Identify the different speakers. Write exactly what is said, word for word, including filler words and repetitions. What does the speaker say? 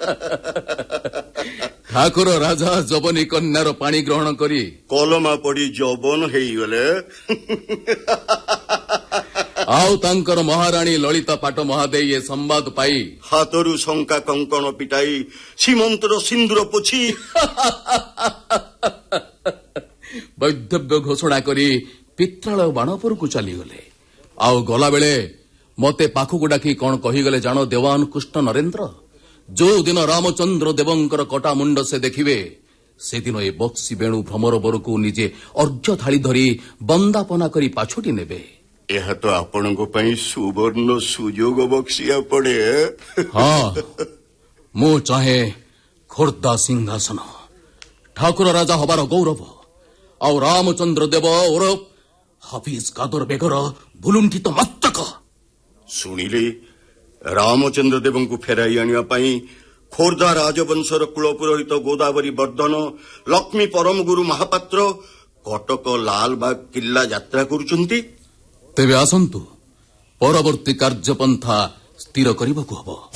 Speaker 1: ଠାକୁର ରାଜା ଯବନୀ କନ୍ୟାର ପାଣି ଗ୍ରହଣ କରି
Speaker 2: କଲମା ପଡି ଯବନ ହେଇଗଲେ
Speaker 1: ଆଉ ତାଙ୍କର ମହାରାଣୀ ଲଳିତା ପାଟ ମହାଦେଇ ଏ ସମ୍ବାଦ ପାଇ
Speaker 2: ହାତରୁ ଶଙ୍କା କଙ୍କଣ ପିଟାଇ ସୀମନ୍ତର ସିନ୍ଦୁର ପୋଛି
Speaker 1: ବୈଧବ୍ୟ ଘୋଷଣା କରି ପିତ୍ରାଳୟ ବାଣପୁରକୁ ଚାଲିଗଲେ। ଆଉ ଗଲାବେଳେ ମତେ ପାଖକୁ ଡାକି କଣ କହିଗଲେ ଜାଣ ଦେୱାନ କୃଷ୍ଣ ନରେନ୍ଦ୍ର? ଯୋଉ ଦିନ ରାମଚନ୍ଦ୍ର ଦେବଙ୍କର କଟା ମୁଣ୍ଡ ସେ ଦେଖିବେ ସେଦିନ ଏ ବକ୍ସି ବେଣୁ ଭ୍ରମର ବରକୁ ନିଜେ ଅର୍ଘ୍ୟ ଥାଳି ଧରି ବନ୍ଦାପନା କରି ପାଛୋଟି ନେବେ।
Speaker 2: ଏହା ତ ଆପଣଙ୍କ ପାଇଁ ସୁବର୍ଣ୍ଣ ସୁଯୋଗ ବକ୍ସିଆ ପଡେ।
Speaker 1: ହଁ, ମୁଁ ଚାହେଁ ଖୋର୍ଦ୍ଧା ସିଂହାସନ, ଠାକୁର ରାଜା ହବାର ଗୌରବ, ଆଉ ରାମଚନ୍ଦ୍ର ଦେବ ଓରଫ ହାଫିଜ କାଦର ବେଗର ଭୁଲୁଣ୍ଠିତ ମସ୍ତକ।
Speaker 2: ଶୁଣିଲେ ରାମଚନ୍ଦ୍ର ଦେବଙ୍କୁ ଫେରାଇ ଆଣିବା ପାଇଁ ଖୋର୍ଦ୍ଧା ରାଜବଂଶର କୁଳପୁରୋହିତ ଗୋଦାବରୀ ବର୍ଦ୍ଧନ ଲକ୍ଷ୍ମୀ ପରମଗୁରୁ ମହାପାତ୍ର କଟକ ଲାଲବାଗ କିଲ୍ଲା ଯାତ୍ରା କରୁଛନ୍ତି।
Speaker 1: ତେବେ ଆସନ୍ତୁ, ପରବର୍ତ୍ତୀ କାର୍ଯ୍ୟପନ୍ଥା ସ୍ଥିର କରିବାକୁ ହେବ।